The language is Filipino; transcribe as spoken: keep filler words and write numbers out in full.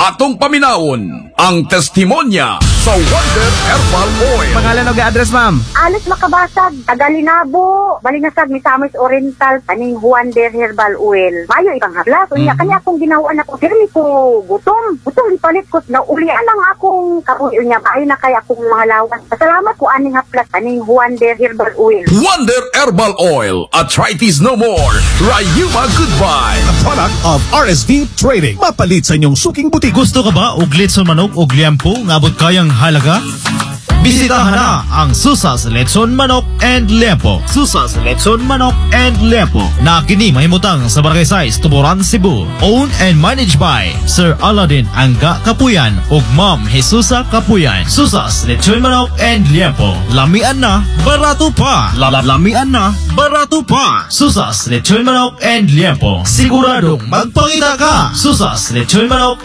atong paminawon ang testimonya sa Wonder Herbal Oil. Pangalan o ga-address, ma'am? Alis makabasag, Tagalinabo, Balingasag, Misamis Oriental, kaning Wonder Herbal Oil. Mayo ibang habla. So, mm-hmm. kanya akong ginawaan ako. Pirmi ko gutom. Gutom, ipalit ko. Naulian lang akong kabuyo niya. Bahay na kaya akong mga lawas. Pasalamat ko aning haplas, kaning Wonder Herbal Oil. Wonder Herbal Oil. Arthritis no more. Rayuma goodbye. A product of R S V Trading. Mapalit sa inyong suking butik. Gusto ka ba og litson manok og liampo nga abot kayang halaga? Bisitahan na ang Susas Letson Manok and Liampo. Susas Letson Manok and Liampo na kini mahimutang sa Barangay Size, Tuburan, Cebu. Owned and managed by Sir Aladdin Angga Kapuyan ug Ma'am Jesusa Kapuyan. Susas Letson Manok and Liampo. Lamian na, barato pa. Lamian na, barato pa. Susas Letson Manok and Liampo. Siguradong magpangita ka. Susas Letson Manok